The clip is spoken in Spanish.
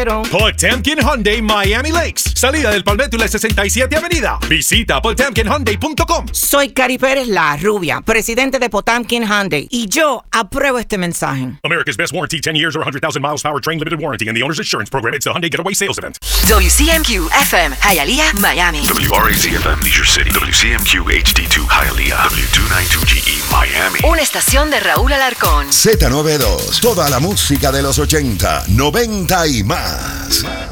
quiero. Potemkin Hyundai Miami Lakes. Salida del Palmetto y la 67 Avenida. Visita potemkinhyundai.com. Soy Cari Pérez, la rubia, presidente de Potemkin Hyundai. Y yo apruebo este mensaje. America's best warranty, 10 years or 100,000 miles powertrain limited warranty and the owner's insurance program. It's the Hyundai Getaway Sales Event. WCMQ FM, Hialeah, Miami. WRAC FM, Leisure City. WCMQ HD2, Hialeah. W292GE, Miami. Una estación de Raúl Alarcón. Z92, toda la música de los 80, 90 y más.